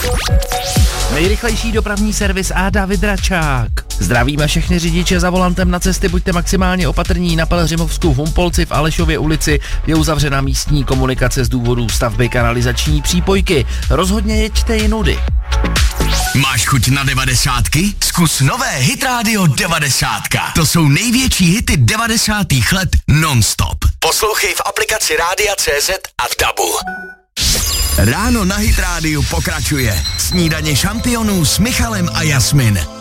Nejrychlejší dopravní servis a David Račák. Zdravíme všechny řidiče za volantem na cesty, buďte maximálně opatrní. Na Pelhřimovsku v Humpolci v Alešově ulici je uzavřena místní komunikace z důvodu stavby kanalizační přípojky. Rozhodně jeďte jinudy. Máš chuť na 90? Zkus nové Hit Radio 90. To jsou největší hity 90. let non-stop. Poslouchej v aplikaci Rádia.cz a v DABu. Ráno na Hit Rádiu pokračuje. Snídaně šampionů s Michalem a Jasmin.